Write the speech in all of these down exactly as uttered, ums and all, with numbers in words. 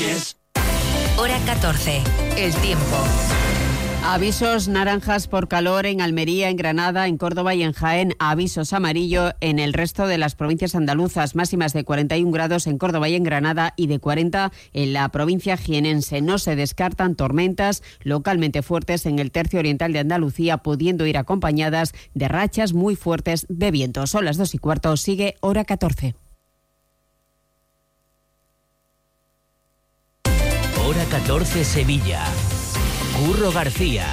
diez. Hora catorce. El tiempo. Avisos naranjas por calor en Almería, en Granada, en Córdoba y en Jaén. Avisos amarillo en el resto de las provincias andaluzas. Máximas de cuarenta y un grados en Córdoba y en Granada y de cuarenta en la provincia jienense. No se descartan tormentas localmente fuertes en el tercio oriental de Andalucía, pudiendo ir acompañadas de rachas muy fuertes de viento. Son las dos y cuarto. Sigue Hora catorce. Hora catorce Sevilla. Curro García.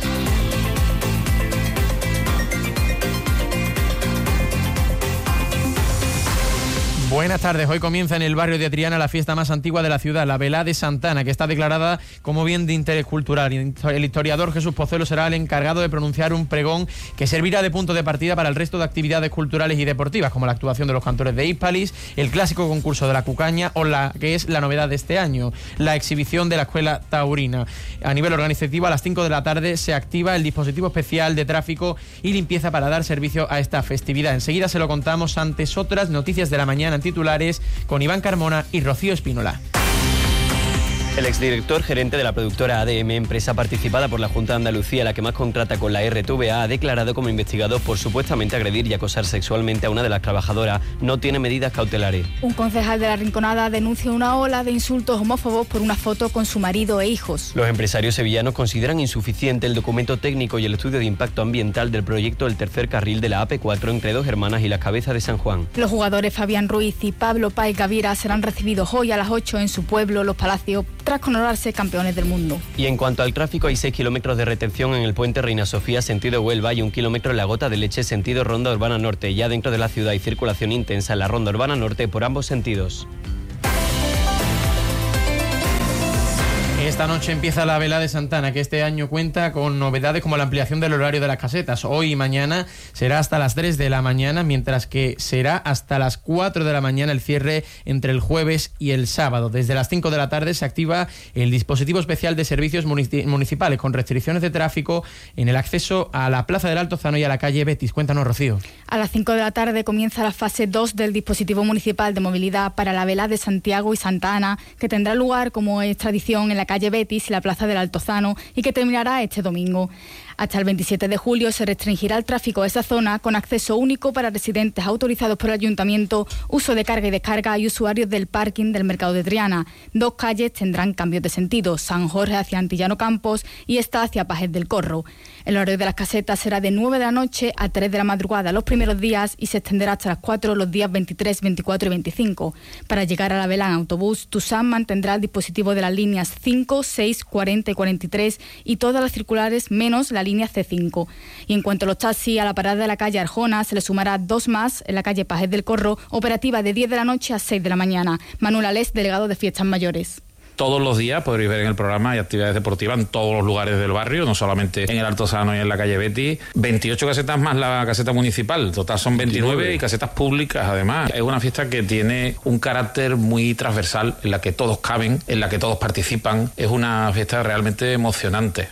Buenas tardes. Hoy comienza en el barrio de Triana la fiesta más antigua de la ciudad, la Velá de Santana, que está declarada como bien de interés cultural. El historiador Jesús Pozuelo será el encargado de pronunciar un pregón que servirá de punto de partida para el resto de actividades culturales y deportivas, como la actuación de los cantores de Hispalis, el clásico concurso de la Cucaña o la que es la novedad de este año, la exhibición de la Escuela Taurina. A nivel organizativo, a las cinco de la tarde se activa el dispositivo especial de tráfico y limpieza para dar servicio a esta festividad. Enseguida se lo contamos, antes otras noticias de la mañana en titulares con Iván Carmona y Rocío Espínola. El exdirector gerente de la productora A D M, empresa participada por la Junta de Andalucía, la que más contrata con la R T V A, ha declarado como investigado por supuestamente agredir y acosar sexualmente a una de las trabajadoras. No tiene medidas cautelares. Un concejal de La Rinconada denuncia una ola de insultos homófobos por una foto con su marido e hijos. Los empresarios sevillanos consideran insuficiente el documento técnico y el estudio de impacto ambiental del proyecto del tercer carril de la A P cuatro entre Dos Hermanas y Las Cabezas de San Juan. Los jugadores Fabián Ruiz y Pablo Páez Gaviera serán recibidos hoy a las ocho en su pueblo, Los Palacios, tras coronarse campeones del mundo. Y en cuanto al tráfico, hay seis kilómetros de retención en el puente Reina Sofía, sentido Huelva, y un kilómetro en la Gota de Leche, sentido Ronda Urbana Norte. Ya dentro de la ciudad hay circulación intensa en la Ronda Urbana Norte por ambos sentidos. Esta noche empieza la Velá de Santana, que este año cuenta con novedades como la ampliación del horario de las casetas. Hoy y mañana será hasta las tres de la mañana, mientras que será hasta las cuatro de la mañana el cierre entre el jueves y el sábado. Desde las cinco de la tarde se activa el dispositivo especial de servicios municipales con restricciones de tráfico en el acceso a la Plaza del Altozano y a la calle Betis. Cuéntanos, Rocío. A las cinco de la tarde comienza la fase dos del dispositivo municipal de movilidad para la Velá de Santiago y Santa Ana, que tendrá lugar, como es tradición, en la calle Betis y la Plaza del Altozano, y que terminará este domingo. Hasta el veintisiete de julio se restringirá el tráfico a esa zona con acceso único para residentes autorizados por el Ayuntamiento, uso de carga y descarga y usuarios del parking del Mercado de Triana. Dos calles tendrán cambios de sentido, San Jorge hacia Antillano Campos y esta hacia Pajes del Corro. El horario de las casetas será de nueve de la noche a tres de la madrugada los primeros días y se extenderá hasta las cuatro los días veintitrés, veinticuatro y veinticinco. Para llegar a la Velá en autobús, Tusam mantendrá el dispositivo de las líneas cinco, seis, cuarenta y cuarenta y tres y todas las circulares menos la línea C cinco. Y en cuanto a los taxis, a la parada de la calle Arjona se le sumará dos más en la calle Pajes del Corro, operativa de diez de la noche a seis de la mañana. Manuel Alés, delegado de Fiestas Mayores. Todos los días podréis ver en el programa hay actividades deportivas en todos los lugares del barrio, no solamente en el Altozano y en la calle Betis. veintiocho casetas más la caseta municipal, total son veintinueve, veintinueve y casetas públicas además. Es una fiesta que tiene un carácter muy transversal, en la que todos caben, en la que todos participan. Es una fiesta realmente emocionante.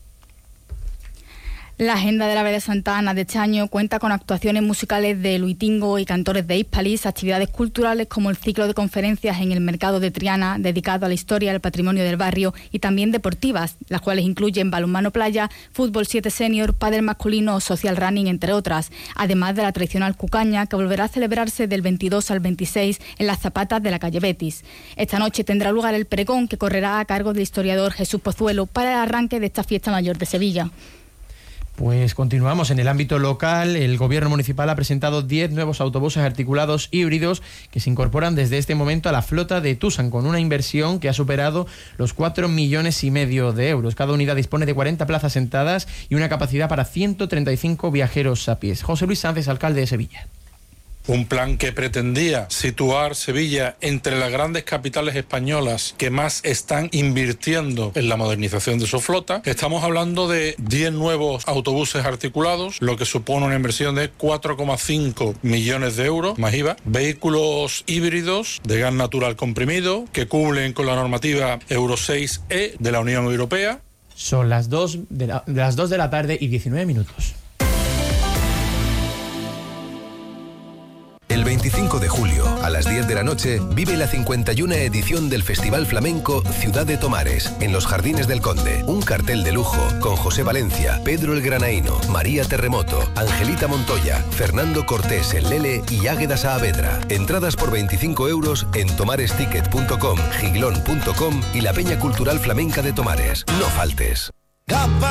La agenda de la Velá de Santa Ana de este año cuenta con actuaciones musicales de Luitingo y cantores de Hispalis, actividades culturales como el ciclo de conferencias en el Mercado de Triana, dedicado a la historia y al patrimonio del barrio, y también deportivas, las cuales incluyen balonmano playa, fútbol siete senior, pádel masculino o social running, entre otras, además de la tradicional Cucaña, que volverá a celebrarse del veintidós al veintiséis en las Zapatas de la calle Betis. Esta noche tendrá lugar el pregón, que correrá a cargo del historiador Jesús Pozuelo para el arranque de esta fiesta mayor de Sevilla. Pues continuamos en el ámbito local. El gobierno municipal ha presentado diez nuevos autobuses articulados híbridos que se incorporan desde este momento a la flota de Tusan, con una inversión que ha superado los cuatro millones y medio de euros. Cada unidad dispone de cuarenta plazas sentadas y una capacidad para ciento treinta y cinco viajeros a pies. José Luis Sánchez, alcalde de Sevilla. Un plan que pretendía situar Sevilla entre las grandes capitales españolas que más están invirtiendo en la modernización de su flota. Estamos hablando de diez nuevos autobuses articulados, lo que supone una inversión de cuatro coma cinco millones de euros, más I V A. Vehículos híbridos de gas natural comprimido que cumplen con la normativa Euro seis E de la Unión Europea. Son las dos de la, de las dos de la tarde y diecinueve minutos. El veintidós veinticinco de julio, a las diez de la noche, vive la cincuenta y una edición del Festival Flamenco Ciudad de Tomares, en los Jardines del Conde. Un cartel de lujo con José Valencia, Pedro el Granaíno, María Terremoto, Angelita Montoya, Fernando Cortés el Lele y Águeda Saavedra. Entradas por veinticinco euros en tomaresticket punto com, giglón punto com y la Peña Cultural Flamenca de Tomares. No faltes.